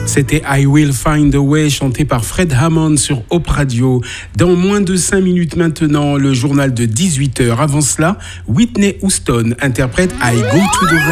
C'était I Will Find a Way, chanté par Fred Hammond sur Hope Radio. Dans moins de 5 minutes maintenant, le journal de 18h. Avant cela, Whitney Houston interprète I Go to the